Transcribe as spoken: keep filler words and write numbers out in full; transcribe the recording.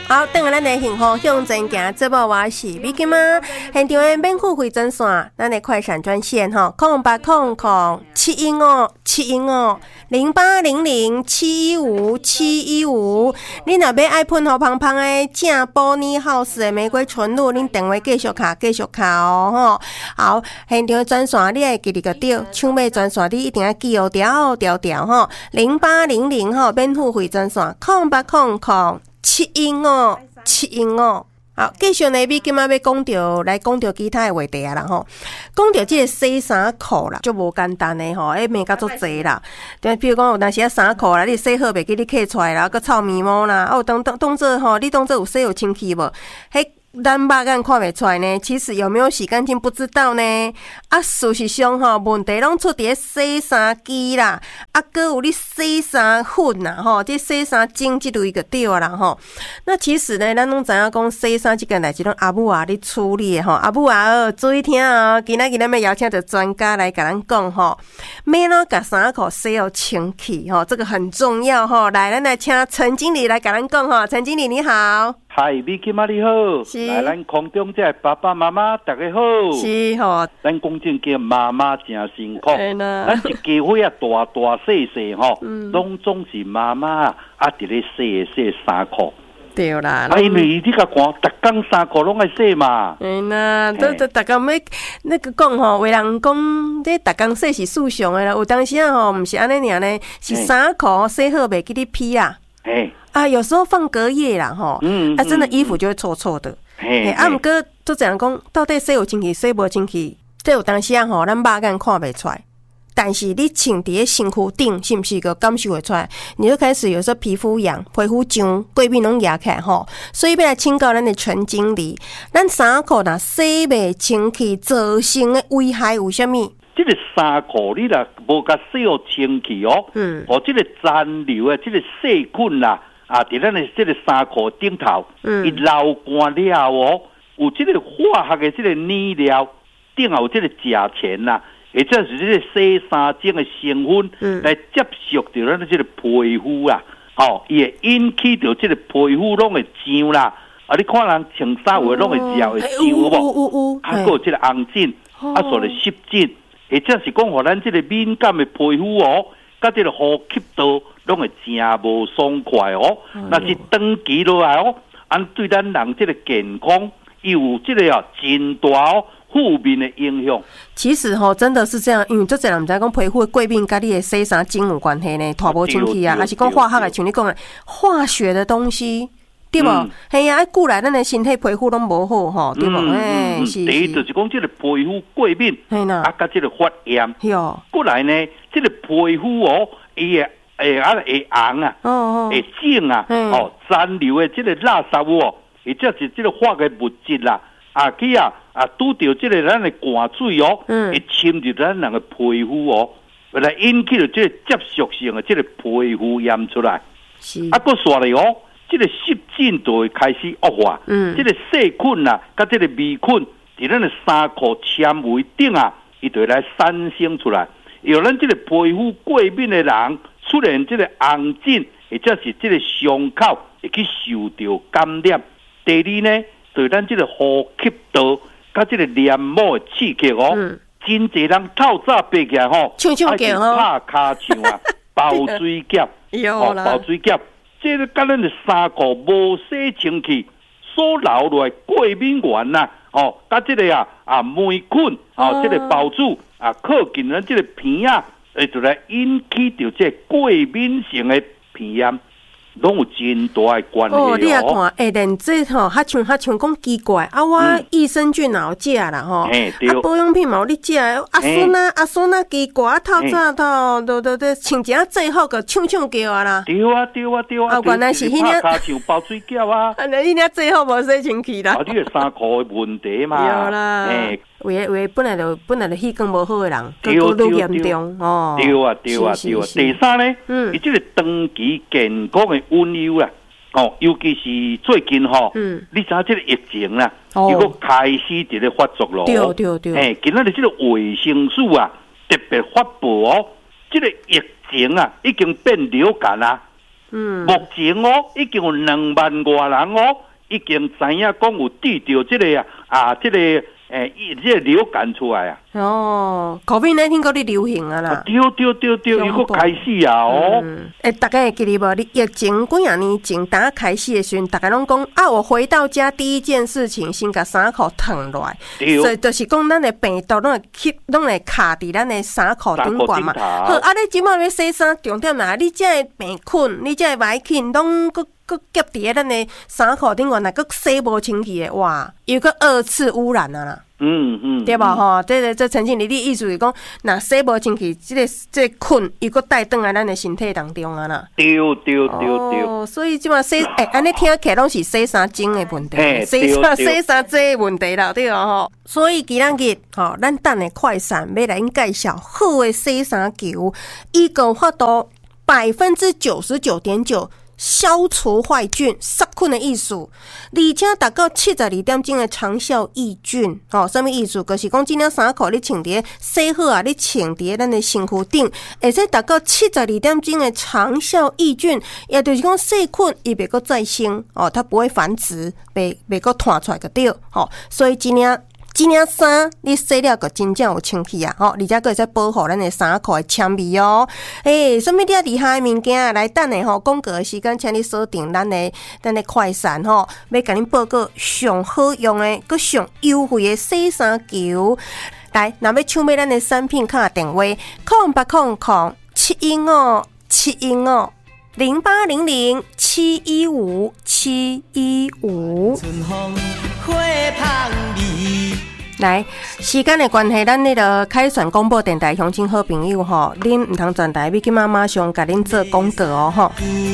好，等下咱的幸福向前行，节目我是美金妈，现场的免付费专线，咱的快闪专线吼，空八空空七一五七一五零八零零七一五七一五。恁若要爱喷好胖胖的正玻璃 house 的玫瑰纯露，恁电话继续卡继续卡哦吼。好，现场的专线你会记得个对，抢买专线你一定要记哦，条条条吼，零八零零吼免付费专线，空八空空。七一五七一五，好，继续呢，比今仔要讲到来讲到其他的话题啊啦吼，讲到这个洗衫裤啦，就无简单的吼，诶，面甲足济啦，对，比如讲有当时啊衫裤啦，你洗好袂记你揢出来啦，佮臭面毛啦，啊有当当当做吼，你当做有洗有清气无？迄咱肉眼看袂出来呢，其实有没有洗干净不知道呢。啊，事实上吼，问题拢出伫洗衫机啦，啊，搁有你洗衫粉啦，吼，这洗衫精这类个对啦，吼。那其实呢，咱拢知影讲洗衫这件代志，拢阿母啊咧处理吼，阿母啊注意听哦，今仔日咱要邀请到专家来甲咱讲吼，要哪甲衫裤洗好清气吼，这个很重要吼。来，咱来请陈经理来甲咱讲吼，陈经理你好。 嗨，美金妈你好，来咱空中这爸爸妈妈大家好， 是吼， 咱讲正经妈妈真辛苦，咱一家伙啊大大细细吼，拢总是妈妈啊伫咧洗洗衫裤， 对啦， 啊因为你甲看，逐工衫裤拢爱洗嘛， 哎呐，都都逐工要那个讲吼，为人讲，这逐工洗是素常的啦，有当时啊吼，毋是安尼尔呢，是衫裤洗好袂记你披啊。哎啊，有时候放隔夜啦，吼，嗯，啊，真的衣服就会臭臭的。哎，啊，毋过都这样讲，到底洗有清气，洗无清气，这有当时啊，吼，咱肉眼看袂出来。但是你穿伫身躯顶，是毋是个感受会出来？你就开始有时候皮肤痒、皮肤痒、过敏拢压起来吼。所以要来请教咱的陈经理，咱衫裤若洗袂清气，造成的危害有啥物？ 这个衫裤你若无甲洗好清气哦，嗯，哦，这个残留的这个细菌啦。啊！伫咱的这个衫裤顶头，嗯，伊流汗了哦，有这个化学的这个染料，顶后有这个甲醛啦，或者是这个洗衫精的成分，嗯，来接触到咱的这个皮肤啊，哦，伊会引起到这个皮肤拢会痒啦。啊，你看人穿衫有拢会焦会痒无？啊，还有这个红疹，啊，所谓湿疹，或者是讲，互咱这个敏感的皮肤哦，甲这个呼吸道。拢会真无爽快哦，那是长期落来哦，按对咱人这个健康有这个啊真大哦负面的影响。 其实吼、哦，真的是这样，因为做侪人毋知讲皮肤的过敏甲你的洗衫精有关系呢，拖无清气啊，还是讲化学的，像你讲的化学的东西，对无？系、嗯、啊，啊，固来咱的身体皮肤拢无好吼，对无？哎、嗯， 是。第一就是讲这个皮肤过敏，啊，甲这个发炎。哟。过来呢，这个皮肤哦，伊个。诶，啊，会红啊，哦会肿啊，哦，残留的这个垃圾物哦，或者是这个化学物质啦，啊，去啊啊，拄到这个咱的汗水哦，嗯，会侵入咱人的皮肤哦，来引起了这个接触性的这个皮肤炎出来。是。啊，搁刷了哦，这个湿疹就会开始恶化。嗯。这个细菌啊，甲这个微菌，伫咱的衫裤纤维顶啊，伊就会来产生出来。有咱这个皮肤过敏的人。出现这个红疹，或者是这个伤口会去受到感染。第二呢，对咱这个呼吸道甲这个黏膜的刺激哦，嗯、真侪人透早爬起来吼， 唱唱叫吼， 拍骹唱啊，爆水夹，哦，爆水夹，这个甲咱的衫裤无洗清气所留落来过敏源呐，哦，甲这个啊啊霉菌啊，这个孢子啊靠近咱这个皮啊。诶，就来引起到这过敏性的皮炎，拢有真大的关系哦。 哦，你也看，诶，连这吼，较像较像讲奇怪啊，我益生菌也有食啦吼，啊保养品嘛有你食，阿孙啊阿孙啊奇怪啊，透早透都都都穿一下最好个唱唱叫啊啦。 对啊对啊对啊， 啊原来是迄领拍像包水饺啊， 啊那迄领最好无洗清气啦。 啊，你个衫裤的问题嘛， 有啦，诶。有诶有诶，本来就本来就气管无好诶人，更更严重哦。 对啊对啊对啊。第三呢，嗯，伊这个长期健康诶温柔啦，哦，尤其是最近吼，嗯，你知影这个疫情啦，哦，如果开始伫咧发作咯， 对对对， 诶，今仔日这个卫生署啊，特别发布哦，这个疫情啊已经变流感啦， 嗯，目前哦，已经有两万多人哦，已经知影讲有遇到这个啊啊，这个诶，这个流感出来啊。 哦 ，COVID 十九 嗰啲流行啊啦。 对对对对，又搁开始啊哦。 嗯，诶，大家会记得无？你疫情几啊年前，打开始的时候，大家拢讲啊，我回到家第一件事情，先甲衫裤脱落来。所以就是讲，咱的病毒拢会去，拢会卡伫咱的衫裤顶管嘛。好，啊，你即摆要洗衫，重点啦，你这个病菌，你这个细菌，拢搁搁夹伫咱的衫裤顶管，若搁洗无清气的，哇，又搁二次污染啊啦。 嗯嗯， 对吧？吼、嗯，这个这陈经理，你意思是讲，若洗无清气，这个这个菌又搁带转来咱的身体当中啊啦。 对对对对。 哦，所以即马洗，诶、欸，安尼听起来拢是洗衫精的问题，洗衫洗衫这的问题啦，对啊吼。所以今仔日，吼，咱等的快闪要来介绍好的洗衫球，伊有法度百分之九十九点九。消除坏菌、杀菌的意思，而且达到七十二点钟的长效抑菌。哦，什么意思？就是讲，今仔衫裤你穿伫洗好啊，你穿伫咱的身躯顶，会使达到七十二点钟的长效抑菌，也就是讲细菌伊袂阁再生哦，它不会繁殖，袂袂阁弹出来个对。哦，所以今仔。这件衫你洗了个真正有清气啊！吼，而且个会使保护咱的衫裤的纤维哦。诶、欸，什么啲厉害的物件来等的吼？广告的时间，请你锁定咱的咱的快闪吼，要甲恁报告上好用的、佮上优惠的洗衫球。来，若要抢买咱的产品，卡电话空八空空七一五七一五零八零零七一五七一五。来，时间的关系，咱那个开选广播电台乡亲好朋友吼，恁唔通转台，要去马马上甲恁做广告哦吼。